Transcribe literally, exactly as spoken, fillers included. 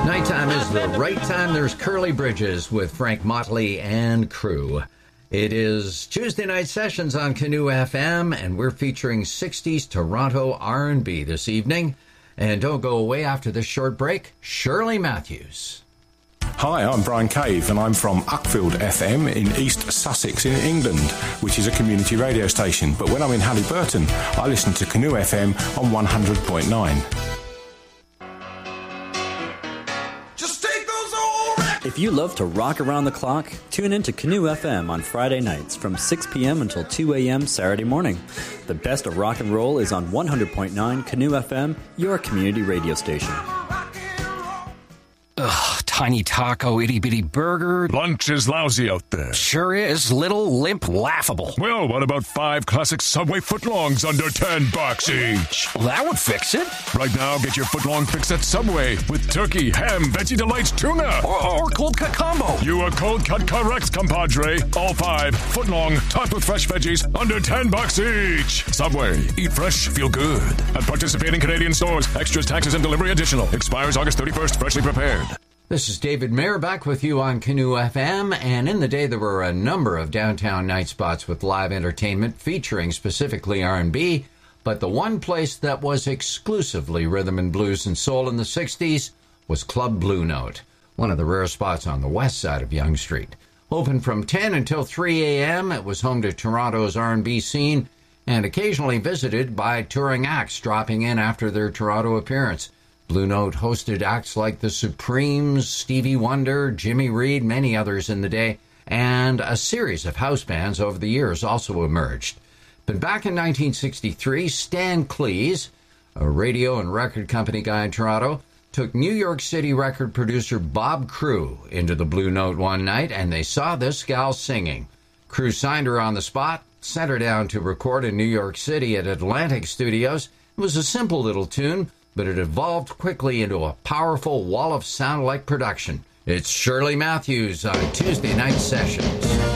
Nighttime is the right time. There's Curly Bridges with Frank Motley and crew. It is Tuesday night sessions on Canoe F M, and we're featuring sixties Toronto R and B this evening. And don't go away after this short break, Shirley Matthews. Hi, I'm Brian Cave, and I'm from Uckfield F M in East Sussex in England, which is a community radio station. But when I'm in Halliburton, I listen to Canoe F M on one hundred point nine. If you love to rock around the clock, tune in to Canoe F M on Friday nights from six p.m. until two a.m. Saturday morning. The best of rock and roll is on one hundred point nine Canoe F M, your community radio station. Ugh, tiny taco, itty-bitty burger. Lunch is lousy out there. Sure is. Little, limp, laughable. Well, what about five classic Subway footlongs under ten bucks each? Well, that would fix it. Right now, get your footlong fix at Subway with turkey, ham, veggie delights, tuna. Or, or cold cut combo. You are cold cut correct, compadre. All five, footlong, topped with fresh veggies, under ten bucks each. Subway, eat fresh, feel good. At participating Canadian stores, extras, taxes, and delivery additional. Expires August thirty-first, freshly prepared. This is David Mayer back with you on Canoe F M, and in the day there were a number of downtown night spots with live entertainment featuring specifically R and B, but the one place that was exclusively rhythm and blues and soul in the sixties was Club Blue Note, one of the rare spots on the west side of Yonge Street. Open from ten until three a.m., it was home to Toronto's R and B scene and occasionally visited by touring acts dropping in after their Toronto appearance. Blue Note hosted acts like the Supremes, Stevie Wonder, Jimmy Reed, many others in the day, and a series of house bands over the years also emerged. But back in nineteen sixty-three, Stan Cleese, a radio and record company guy in Toronto, took New York City record producer Bob Crewe into the Blue Note one night, and they saw this gal singing. Crewe signed her on the spot, sent her down to record in New York City at Atlantic Studios. It was a simple little tune, but it evolved quickly into a powerful wall of sound-like production. It's Shirley Matthews on Tuesday Night Sessions.